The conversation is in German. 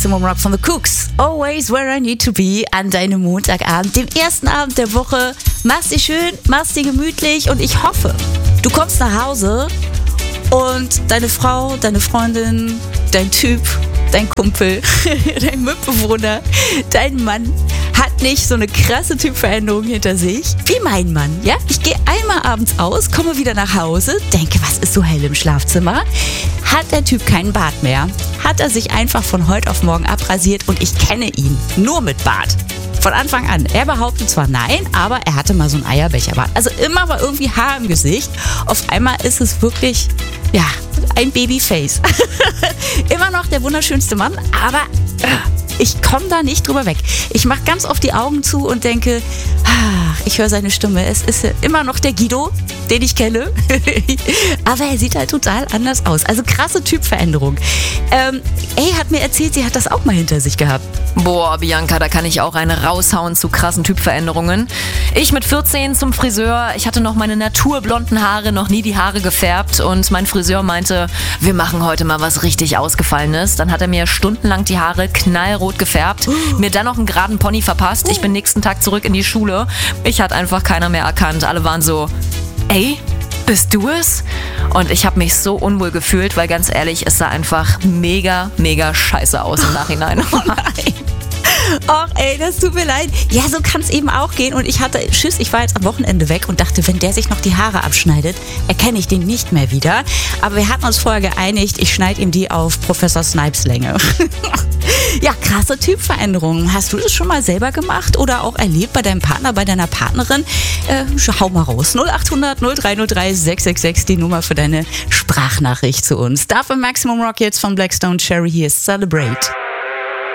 Maximum Rock von The Cooks. Always where I need to be an deinem Montagabend, dem ersten Abend der Woche. Mach's dir schön, mach's dir gemütlich und ich hoffe, du kommst nach Hause und deine Frau, deine Freundin, dein Typ, dein Kumpel, dein Mitbewohner, dein Mann hat nicht so eine krasse Typveränderung hinter sich wie mein Mann. Ja? Ich gehe einmal abends aus, komme wieder nach Hause, denke, was ist so hell im Schlafzimmer? Hat der Typ keinen Bart mehr? Hat er sich einfach von heute auf morgen abrasiert und ich kenne ihn nur mit Bart. Von Anfang an. Er behauptet zwar nein, aber er hatte mal so einen Eierbecherbart. Also immer war irgendwie Haar im Gesicht. Auf einmal ist es wirklich, ja, ein Babyface. Immer noch der wunderschönste Mann, aber ich komme da nicht drüber weg. Ich mache ganz oft die Augen zu und denke, ich höre seine Stimme. Es ist immer noch der Guido, den ich kenne. Aber er sieht halt total anders aus. Also krasse Typveränderung. Hat mir erzählt, sie hat das auch mal hinter sich gehabt. Boah, Bianca, da kann ich auch eine raushauen zu krassen Typveränderungen. Ich mit 14 zum Friseur. Ich hatte noch meine naturblonden Haare, noch nie die Haare gefärbt. Und mein Friseur meinte, wir machen heute mal was richtig Ausgefallenes. Dann hat er mir stundenlang die Haare knallrot gefärbt, mir dann noch einen geraden Pony verpasst. Ich bin nächsten Tag zurück in die Schule. Ich hat einfach keiner mehr erkannt. Alle waren so, ey, bist du es? Und ich habe mich so unwohl gefühlt, weil ganz ehrlich, es sah einfach mega, mega scheiße aus im Nachhinein. Oh nein. Och ey, das tut mir leid. Ja, so kann es eben auch gehen. Und ich hatte Schiss, ich war jetzt am Wochenende weg und dachte, wenn der sich noch die Haare abschneidet, erkenne ich den nicht mehr wieder. Aber wir hatten uns vorher geeinigt, ich schneide ihm die auf Professor Snipes Länge. Ja, krasse Typveränderungen. Hast du das schon mal selber gemacht oder auch erlebt bei deinem Partner, bei deiner Partnerin? Hau mal raus. 0800 0303 666, die Nummer für deine Sprachnachricht zu uns. Dafür Maximum Rock jetzt von Blackstone Cherry. Hier ist Celebrate.